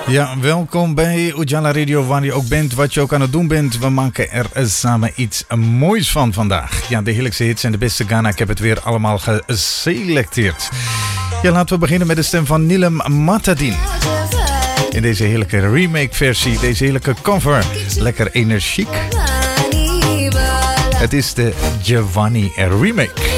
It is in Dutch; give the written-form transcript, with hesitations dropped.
Ja, welkom bij Ujala Radio, waar je ook bent, wat je ook aan het doen bent. We maken er samen iets moois van vandaag. Ja, de heerlijkste hits en de beste Ghana. Ik heb het weer allemaal geselecteerd. Ja, laten we beginnen met de stem van Nilem Matadin. In deze heerlijke remake-versie, deze heerlijke cover. Lekker energiek. Het is de Giovanni remake.